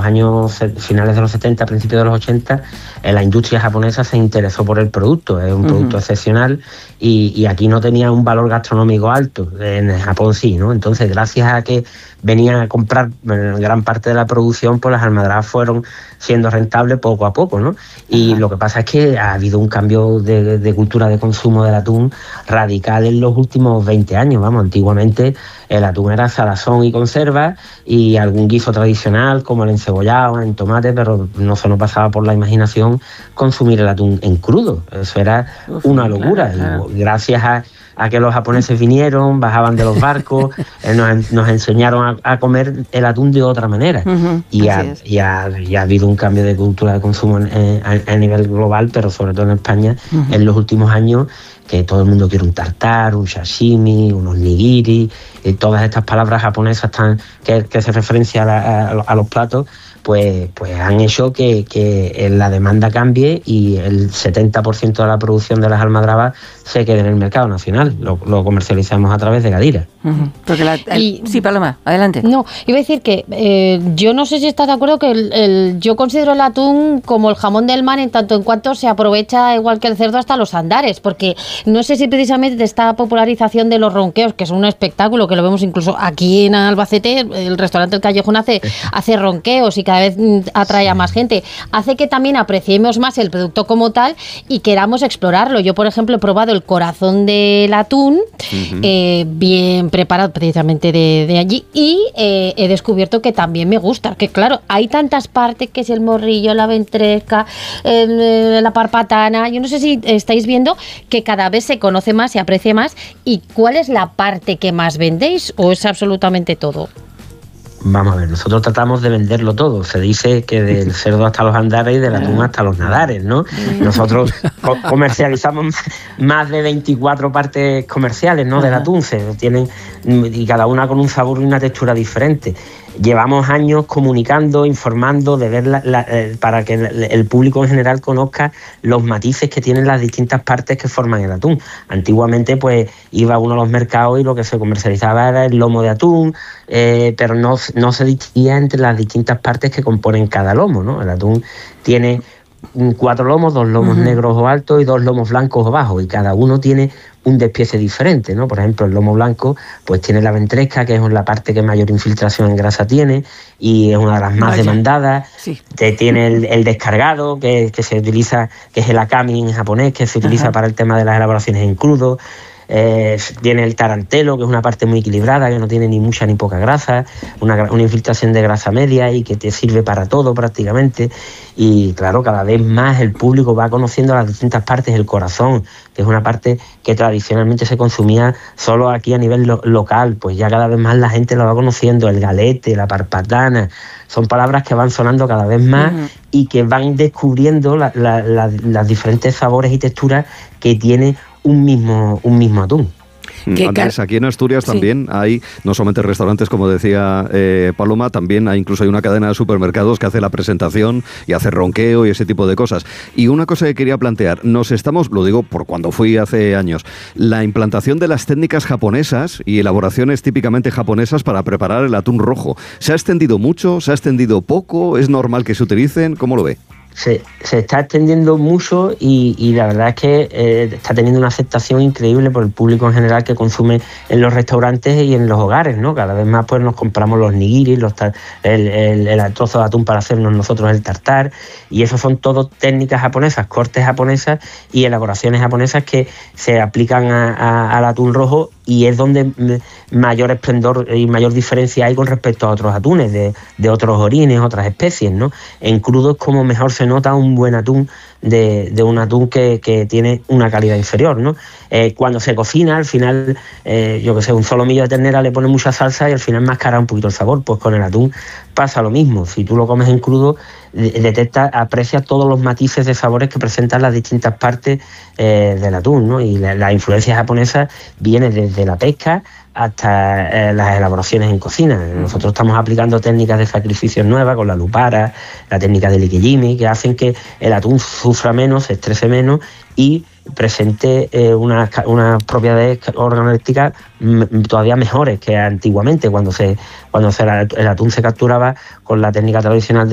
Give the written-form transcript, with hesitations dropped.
finales de los 70, principios de los 80, la industria japonesa se interesó por el producto. Es un producto excepcional y aquí no tenía un valor gastronómico alto. En Japón sí, ¿no? Entonces, gracias a que venían a comprar gran parte de la producción, pues las almadrabas fueron siendo rentables poco a poco, ¿no? Y lo que pasa es que ha habido un cambio de cultura de consumo del atún radical en los últimos 20 años. Vamos, antiguamente el atún era salazón y conserva y algún guiso tradicional como el encebollado, en tomate, pero no se nos pasaba por la imaginación consumir el atún en crudo. Eso era una locura. Claro. Y gracias a que los japoneses vinieron, bajaban de los barcos, nos enseñaron a comer el atún de otra manera. Y ha habido un cambio de cultura de consumo a nivel global, pero sobre todo en España, en los últimos años, que todo el mundo quiere un tartar, un sashimi, unos nigiri, y todas estas palabras japonesas que se referencian a los platos, pues han hecho que la demanda cambie y el 70% de la producción de las almadrabas se quede en el mercado nacional. Lo comercializamos a través de Gadira. Sí, Paloma, adelante. No, iba a decir que yo no sé si estás de acuerdo que yo considero el atún como el jamón del mar en tanto en cuanto se aprovecha igual que el cerdo hasta los andares, porque no sé si precisamente esta popularización de los ronqueos, que son un espectáculo, que lo vemos incluso aquí en Albacete, el restaurante El Callejón hace ronqueos y cada vez atrae a más gente, hace que también apreciemos más el producto como tal y queramos explorarlo. Yo, por ejemplo, he probado el corazón del atún, bien preparado precisamente de allí, y he descubierto que también me gusta, que claro, hay tantas partes, que es el morrillo, la ventresca, la parpatana. Yo no sé si estáis viendo que cada vez se conoce más, se aprecia más. ¿Y cuál es la parte que más vendéis o es absolutamente todo? Vamos a ver, nosotros tratamos de venderlo todo. Se dice que del cerdo hasta los andares y del atún hasta los nadares, ¿no? Nosotros comercializamos más de 24 partes comerciales, ¿no? Del atún. Y cada una con un sabor y una textura diferente. Llevamos años comunicando, informando, de ver para que el público en general conozca los matices que tienen las distintas partes que forman el atún. Antiguamente, pues, iba uno a los mercados y lo que se comercializaba era el lomo de atún, pero no se distinguía entre las distintas partes que componen cada lomo, ¿no? El atún tiene 4 lomos, 2 lomos negros o altos y 2 lomos blancos o bajos, y cada uno tiene un despiece diferente, ¿no? Por ejemplo, el lomo blanco pues tiene la ventresca, que es la parte que mayor infiltración en grasa tiene y es una de las más demandadas. Sí. Tiene el descargado, que se utiliza, que es el akami en japonés, que se utiliza para el tema de las elaboraciones en crudo. Tiene el tarantelo, que es una parte muy equilibrada, que no tiene ni mucha ni poca grasa, una infiltración de grasa media y que te sirve para todo prácticamente. Y claro, cada vez más el público va conociendo las distintas partes. El corazón, que es una parte que tradicionalmente se consumía solo aquí a nivel local, pues ya cada vez más la gente lo va conociendo. El galete, la parpatana, son palabras que van sonando cada vez más y que van descubriendo las diferentes sabores y texturas que tiene un mismo atún. Andrés, aquí en Asturias también hay no solamente restaurantes, como decía Paloma, también incluso hay una cadena de supermercados que hace la presentación y hace ronqueo y ese tipo de cosas. Y una cosa que quería plantear, lo digo por cuando fui hace años, la implantación de las técnicas japonesas y elaboraciones típicamente japonesas para preparar el atún rojo. ¿Se ha extendido mucho? ¿Se ha extendido poco? ¿Es normal que se utilicen? ¿Cómo lo ve? Se está extendiendo mucho y la verdad es que está teniendo una aceptación increíble por el público en general que consume en los restaurantes y en los hogares, ¿no? Cada vez más pues nos compramos los nigiris, el trozo de atún para hacernos nosotros el tartar, y eso son todo técnicas japonesas, cortes japonesas y elaboraciones japonesas que se aplican al atún rojo, y es donde mayor esplendor y mayor diferencia hay con respecto a otros atunes de otros orines, otras especies, ¿no? En crudo es como mejor se nota un buen atún de un atún que tiene una calidad inferior, ¿no? Cuando se cocina, al final, un solomillo de ternera le pone mucha salsa y al final mascara un poquito el sabor. Pues con el atún pasa lo mismo. Si tú lo comes en crudo, aprecias todos los matices de sabores que presentan las distintas partes del atún, ¿no? Y la influencia japonesa viene desde la pesca hasta las elaboraciones en cocina. Nosotros estamos aplicando técnicas de sacrificio nuevas con la lupara, la técnica del ikejimi, que hacen que el atún sufra menos, se estrese menos y presente unas propiedades organolépticas todavía mejores que antiguamente, cuando el atún se capturaba con la técnica tradicional